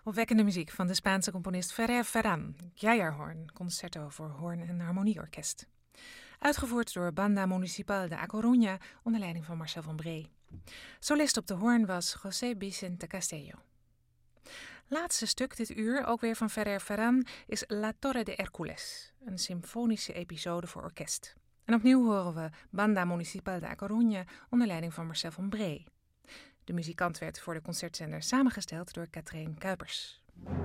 Opwekkende muziek van de Spaanse componist Ferrer Ferran, Geijerhoorn, concerto voor hoorn- en harmonieorkest. Uitgevoerd door Banda Municipal de A Coruña onder leiding van Marcel van Bree. Solist op de hoorn was José Vicente Castello. Laatste stuk dit uur, ook weer van Ferrer Ferran, is La Torre de Hércules, een symfonische episode voor orkest. En opnieuw horen we Banda Municipal de A Coruña onder leiding van Marcel van Bree. De muzikant werd voor de concertzender samengesteld door Katrien Kuipers.